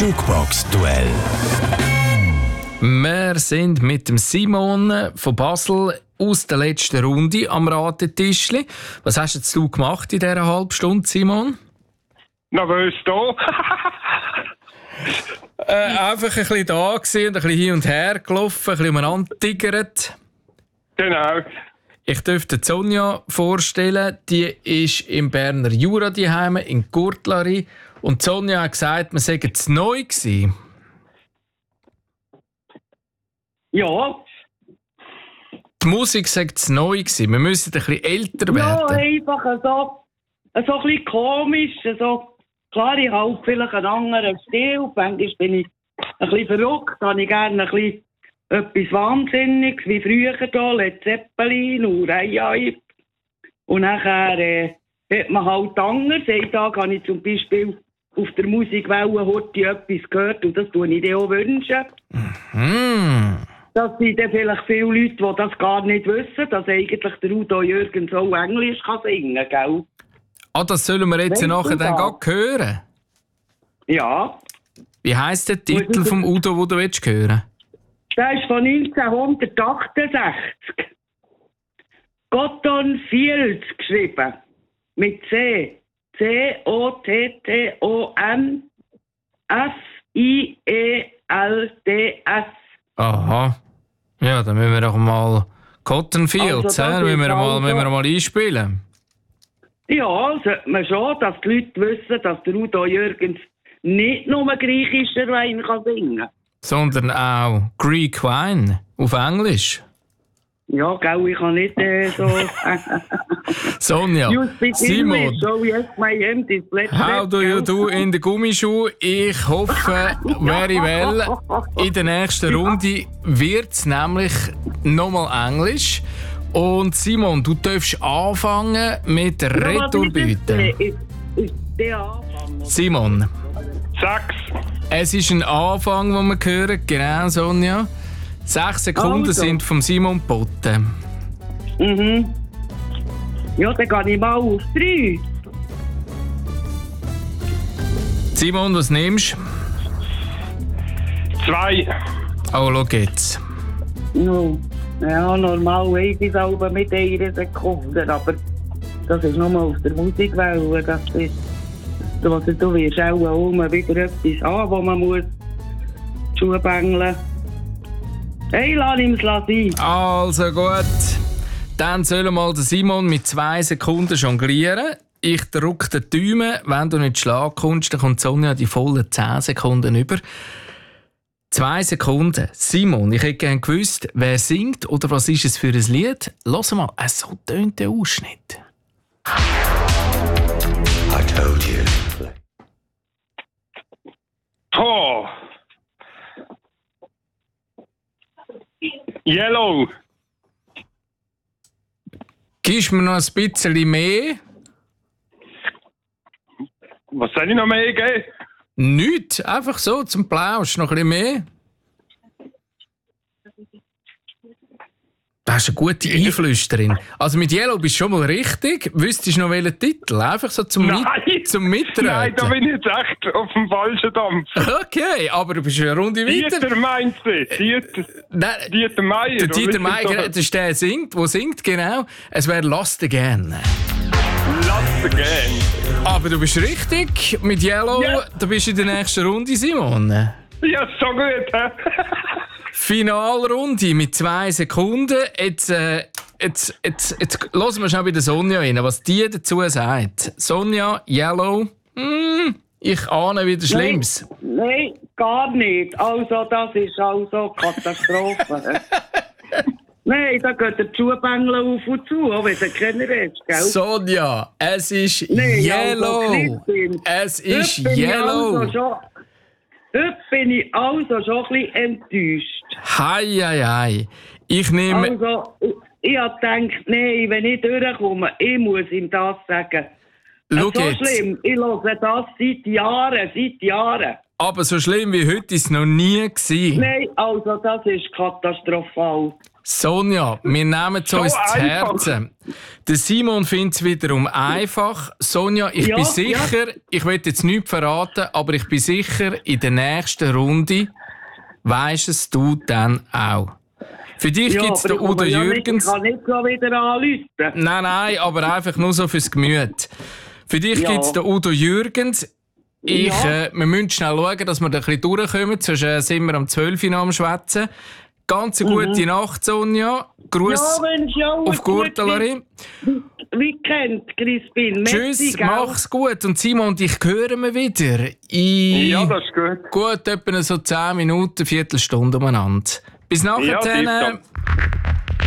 Jukebox-Duell. Wir sind mit dem Simon von Basel aus der letzten Runde am Ratetischli. Was hast jetzt du gemacht in dieser halben Stunde, Simon? Nervös da. Einfach ein bisschen da gewesen und ein bisschen hin und her gelaufen, ein bisschen umeinander tigert. Genau. Ich dürfte Sonja vorstellen, die ist im Berner Jura daheim, in Gurtlari. Und Sonja hat gesagt, wir seien zu neu gewesen. Ja. Die Musik sei zu neu gewesen. Wir müssen ein bisschen älter werden. Ja, einfach so ein bisschen komisch. So. Klar, ich habe vielleicht einen anderen Stil. Manchmal bin ich ein bisschen verrückt. Habe ich gerne ein bisschen etwas Wahnsinniges, wie früher hier, Led Zeppelin und Rai. Und nachher hat man halt anders. Einen Tag habe ich zum Beispiel auf der Musikwelle heute etwas gehört und das tue ich dir auch wünschen. Das sind dann vielleicht viele Leute, die das gar nicht wissen, dass eigentlich der Udo Jürgens auch Englisch kann singen kann. Ah, das sollen wir jetzt nachher dann gar hören? Ja. Wie heisst der Titel vom Udo, den du hören willst? Der ist von 1968. Cotton Fields geschrieben. Mit C. C-O-T-T-O-N-F-I-E-L-D-S. Aha. Ja, dann müssen wir doch mal Cotton Fields, müssen wir mal einspielen. Ja, sollte man schon, dass die Leute wissen, dass der Udo Jürgens nicht nur griechischer Wein kann singen kann. Sondern auch Greek Wine auf Englisch. Ja, gell, ich kann nicht so... Sonja, Simon, so yes, my hand is how do you do in den Gummischuh? Ich hoffe, very well. In der nächsten Runde wird es nämlich nochmal Englisch. Und Simon, du darfst anfangen mit Retourbüten. Simon. 6. Es ist ein Anfang, den wir hören. Genau, Sonja. 6 Sekunden sind vom Simon geboten. Ja, dann gehe ich mal auf 3. Simon, was nimmst du? 2. Oh, schau jetzt. No. Ja, normal weiss ich es aber mit 1 Sekunde, aber das ist nur auf der Musikwelle. Das ist, du wirst auch immer wieder etwas haben, wo man muss Schuhe bängeln. Hey, lass ihm es sein. Also gut. Dann soll mal der Simon mit 2 Sekunden jonglieren. Ich drücke den Daumen. Wenn du nicht schlagen kommst, dann kommt Sonja die vollen 10 Sekunden über. 2 Sekunden. Simon, ich hätte gerne gewusst, wer singt oder was ist es für ein Lied? Hör mal, so tönt der Ausschnitt. I told you. Oh. Yellow. Gibst du mir noch ein bisschen mehr? Was soll ich noch mehr geben? Nichts, einfach so zum Plausch, noch ein bisschen mehr. Da ist eine gute Einflüsterin. Also mit Yellow bist du schon mal richtig. Wüsstest du noch welchen Titel? Einfach so zum Mitreden. Nein, da bin ich jetzt echt auf dem falschen Dampf. Okay, aber du bist eine Runde weiter. Dieter meinst du? Dieter Meier. Der Dieter Meier, das ist der singt, genau. Es wäre Lost Again. Lost Again. Aber du bist richtig. Mit Yellow, Du bist in der nächsten Runde, Simon. Ja, so gut, hä? Finalrunde mit 2 Sekunden. Jetzt hören wir schnell bei der Sonja rein, was die dazu sagt. Sonja, Yellow, ich ahne wieder Schlimmes. Nein, gar nicht. Also, das ist also Katastrophe. Nein, da geht der Schuhbängel auf und zu, auch wenn du keiner ist, gell? Sonja, es ist Yellow. Es ist Yellow. Heute bin ich also schon ein bisschen enttäuscht. Hei. Ich nehme... Also, ich habe gedacht, nein, wenn ich durchkomme, ich muss ihm das sagen. Schau so jetzt. Schlimm, ich höre das seit Jahren. Aber so schlimm wie heute war es noch nie gewesen. Nein, also das ist katastrophal. Sonja, wir nehmen es uns zu Herzen. Der Simon findet es wiederum einfach. Sonja, ich bin sicher, ich will jetzt nichts verraten, aber ich bin sicher, in der nächsten Runde weisst es du dann auch. Für dich gibt es den Udo Jürgens. Ich kann nicht so wieder anrufen. Nein, aber einfach nur so fürs Gemüt. Für dich gibt es den Udo Jürgens. Wir müssen schnell schauen, dass wir da ein bisschen durchkommen, sonst sind wir am 12 Uhr am Schwätzen. Ganz eine gute Nacht, Sonja. Gruß auf Gurtelari. Weekend, Crispin. Tschüss, mach's gut. Und Simon, dich hören wir wieder. Ja, das ist gut. Gut, etwa so 10 Minuten, Viertelstunde umeinander. Bis nachher. Ja,